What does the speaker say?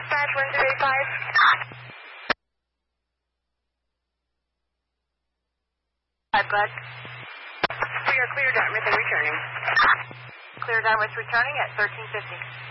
dispatch, Windsor 85. Glad. We are clear, Dartmouth, and returning. Clear Dartmouth returning at 1350.